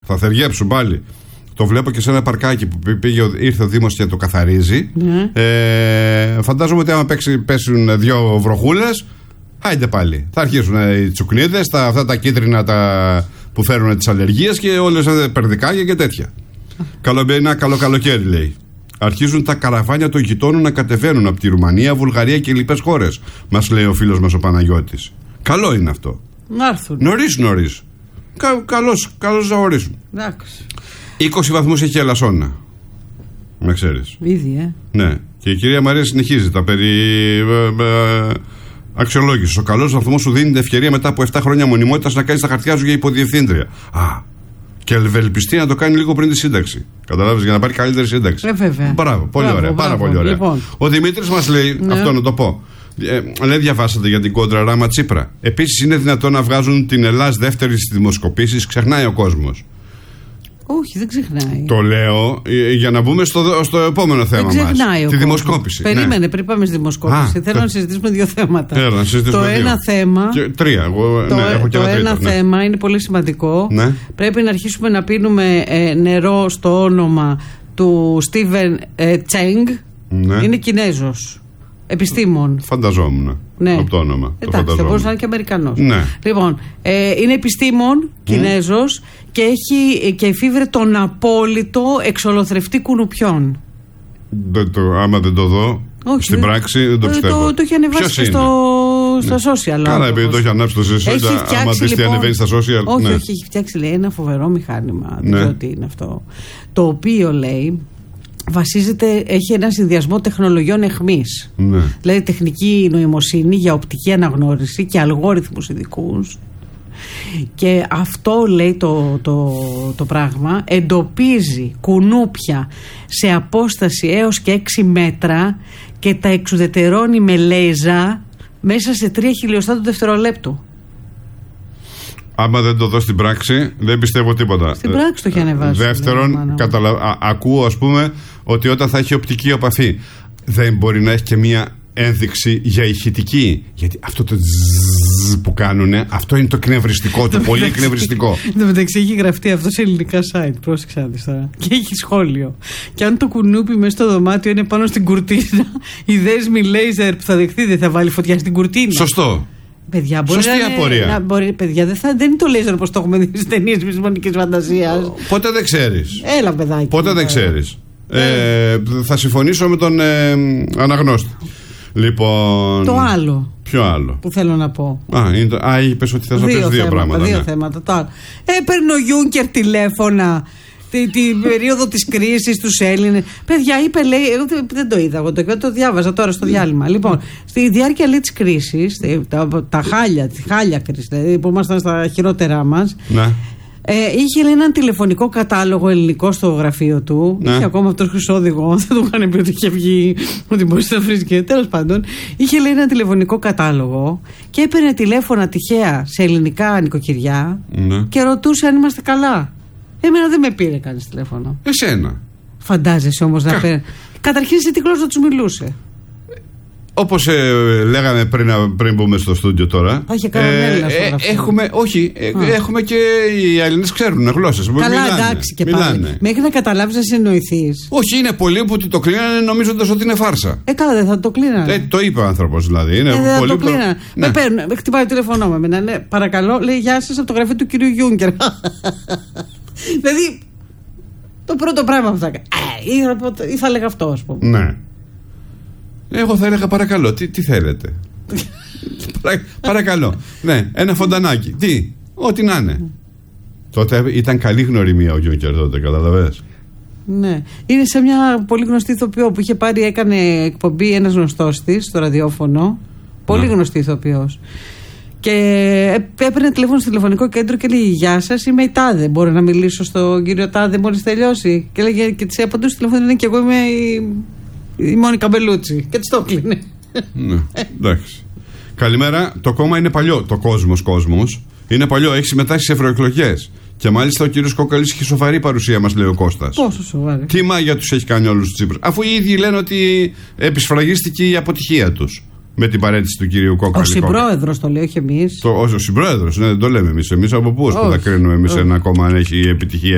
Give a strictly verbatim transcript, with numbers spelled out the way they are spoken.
Θα θεργέψουν πάλι. Το βλέπω και σε ένα παρκάκι που πήγε, ήρθε ο Δήμος και το καθαρίζει. Ναι. Ε, φαντάζομαι ότι άμα παίξει, πέσουν δύο βροχούλες, άιντε πάλι. Θα αρχίσουν οι τσουκνίδες, τα, αυτά τα κίτρινα τα, που φέρουν τις αλλεργίες και όλες τα περδικάκια και τέτοια. Καλό, ένα καλό καλοκαίρι, λέει. Αρχίζουν τα καραβάνια των γειτόνων να κατεβαίνουν από τη Ρουμανία, Βουλγαρία και λοιπές χώρες, μας λέει ο φίλος μας ο Παναγιώτης. Καλό είναι αυτό. Να έρθουν. Νωρίς, νωρίς. Κα, καλώς, καλώς να ορίσουν. Εντάξει. είκοσι βαθμούς έχει η Ελασσόνα. Να ξέρεις. Ήδη, ε. Ναι. Και η κυρία Μαρία συνεχίζει τα περί ε, ε, αξιολόγησης. Ο καλός βαθμός σου δίνει την ευκαιρία μετά από επτά χρόνια μονιμότητας να κάνεις τα χαρτιά σου για υποδιευθύντρια. Α. Και ευελπιστεί να το κάνει λίγο πριν τη σύνταξη. Καταλάβεις, για να πάρει καλύτερη σύνταξη. Ε, βέβαια. Μπράβο, πολύ μπράβο, ωραία. μπράβο. Πάρα πολύ ωραία. Λοιπόν. Ο Δημήτρης μας λέει, ναι. αυτό να το πω. Ε, λέει, διαβάσατε για την κόντρα Ράμα Τσίπρα. Επίσης, είναι δυνατόν να βγάζουν την Ελλάδα δεύτερη στις δημοσκοπήσεις, ξεχνάει ο κόσμος. Όχι, δεν ξεχνάει. Το λέω ε, για να μπούμε στο, στο επόμενο θέμα μας. Δεν ξεχνάει μας. Τη δημοσκόπηση. Περίμενε, ναι. πριν πάμε στη δημοσκόπηση. Α, θέλω τε... να συζητήσουμε δύο θέματα. Έλα, να συζητήσουμε το δύο. ένα θέμα. Και, τρία. Εγώ, το ναι, έχω και το ένα, ένα τρίτο, θέμα ναι. είναι πολύ σημαντικό. Ναι. Πρέπει να αρχίσουμε να πίνουμε ε, νερό στο όνομα του Στίβεν ε, Τσέγκ. Ναι. Είναι Κινέζος. Επιστήμον. Φανταζόμουν. Ναι. Από το όνομα. Εντάξει, θα μπορούσε να είναι και Αμερικανός. Ναι. Λοιπόν, ε, είναι επιστήμον, Κινέζος, mm. και έχει και εφήβρε τον απόλυτο εξολοθρευτή κουνουπιών. Δεν το, άμα δεν το δω, όχι, στην πράξη δεν το πιστεύω. Το, το έχει ανεβάσει στο, στα social. Καλά, επειδή το έχει ανάψει το social, άμα δεις τι ανεβαίνει στα social. Όχι, ναι. όχι, έχει φτιάξει, λέει, ένα φοβερό μηχάνημα. Ναι. Δεν ξέρω τι είναι αυτό. Το οποίο, λέει, βασίζεται, έχει ένα συνδυασμό τεχνολογιών εχμής. Ναι. Δηλαδή τεχνική νοημοσύνη για οπτική αναγνώριση και αλγόριθμους ειδικούς. Και αυτό, λέει, το, το, το πράγμα εντοπίζει κουνούπια σε απόσταση έως και έξι μέτρα και τα εξουδετερώνει με λέιζα μέσα σε τρία χιλιοστά του δευτερολέπτου. Άμα δεν το δω στην πράξη, δεν πιστεύω τίποτα. Στην πράξη το έχει ανεβάσει. Δεύτερον, καταλα... Α, ακούω, ας πούμε, ότι όταν θα έχει οπτική επαφή, δεν μπορεί να έχει και μία ένδειξη για ηχητική. Γιατί αυτό το ζζζ που κάνουνε, αυτό είναι το κνευριστικό, το πολύ κνευριστικό. Εν τω μεταξύ έχει γραφτεί αυτό σε ελληνικά site. Πρόσεξα να δεις τώρα. Και έχει σχόλιο. Και αν το κουνούπι μέσα στο δωμάτιο είναι πάνω στην κουρτίνα, η δέσμη λέιζερ που θα δεχτεί δεν θα βάλει φωτιά στην κουρτίνα. Σωστό. Παιδιά, μπορεί Σωστή να, απορία. Να, μπορεί, παιδιά, δεν, θα, δεν είναι το λέιζερ όπως το έχουμε δει στις ταινίες επιστημονικής φαντασίας. Πότε δεν ξέρεις. Έλα, παιδάκι. Πότε δεν ξέρεις. Ε, θα συμφωνήσω με τον ε, αναγνώστη. Λοιπόν. Το άλλο. Ποιο άλλο. Που θέλω να πω. Α, είναι το, α είπες ότι θες να πεις δύο θέματα, πράγματα. Δύο ναι. θέματα. Το άλλο. Έπαιρνε ο Γιούνκερ τηλέφωνα την, την περίοδο της κρίσης τους Έλληνες. Παιδιά, είπε, λέει, εγώ δεν το είδα, εγώ το, το διάβαζα τώρα στο διάλειμμα. Λοιπόν, στη διάρκεια, λέει, της κρίσης, τα, τα χάλια, τη χάλια κρίση, δηλαδή, που ήμασταν στα χειρότερά μας. Ναι. Ε, είχε, λέει, έναν τηλεφωνικό κατάλογο ελληνικό στο γραφείο του. Ναι. Είχε ακόμα αυτό χρυσόδηγο. Δεν του είχαν πει ότι είχε βγει, ότι μπορεί να βρει και τέλος πάντων. Είχε, λέει, έναν τηλεφωνικό κατάλογο και έπαιρνε τηλέφωνα τυχαία σε ελληνικά νοικοκυριά. Ναι. Και ρωτούσε αν είμαστε καλά. Εμένα δεν με πήρε κανείς τηλέφωνο. Εσένα. Φαντάζεσαι όμως Κα... να παίρνει. Καταρχήν σε τι γλώσσα τους μιλούσε. Όπως ε, λέγαμε πριν, πριν μπούμε στο στούντιο τώρα. Θα είχε κανένα ε, ε, έχουμε, όχι, ε, έχουμε και οι Έλληνες ξέρουν γλώσσες. Καλά, μιλάνε, εντάξει και μιλάνε. πάλι. Μέχρι να καταλάβεις να συνεννοηθείς. Όχι, είναι πολλοί που το κλείνανε νομίζοντας ότι είναι φάρσα. Ε, καλά, δεν θα το κλείνανε. Ε, το είπε ο άνθρωπος δηλαδή. Είναι ε, πολύ το κλείνανε. Ναι. Με παίρνουν, με χτυπάει το τηλεφωνό με εμένα. Ναι, παρακαλώ, λέει, γεια σας από το γραφείο του κυρίου Γιούνκερ. Δηλαδή, το πρώτο πράγμα που θα έκανε. Ή θα έλεγα αυτό, ας πούμε. Ναι. Εγώ θα έλεγα παρακαλώ, τι, τι θέλετε. Παρα, παρακαλώ. Ναι, ένα φοντανάκι. Τι, ό,τι να είναι. Τότε ήταν καλή γνωριμία ο Γιούνκερ τότε, καταλαβες. Ναι. Είναι σε μια πολύ γνωστή ηθοποιό που είχε πάρει, έκανε εκπομπή ένας γνωστός της στο ραδιόφωνο. Πολύ ναι. γνωστή ηθοποιός. Και έπαιρνε τηλέφωνο στο τηλεφωνικό κέντρο και λέει: γεια σας, είμαι η Τάδε. Μπορώ να μιλήσω στον κύριο Τάδε μόλις τελειώσει. Και λέγε και της απαντούσε στο τηλέφωνο: και εγώ είμαι η, η Μόνικα Μπελούτσι. Και της το έκλεινε. Ναι, εντάξει. Καλημέρα. Το κόμμα είναι παλιό. Το Κόσμος Κόσμος είναι παλιό. Έχει συμμετάσχει σε ευρωεκλογές. Και μάλιστα ο κύριος Κόκαλης έχει σοβαρή παρουσία, μας λέει ο Κώστας. Πόσο σοβαρή. Τι μάγια τους έχει κάνει όλους τους Τσίπρους. Αφού οι ίδιοι λένε ότι επισφραγίστηκε η αποτυχία τους με την παρέτηση του κυρίου Κόκαλη. Ο συμπρόεδρος το λέει, όχι εμείς. Το, ο, ο συμπρόεδρος, ναι, δεν το λέμε εμείς. Εμείς από πού θα κρίνουμε εμείς ένα κόμμα αν έχει επιτυχία.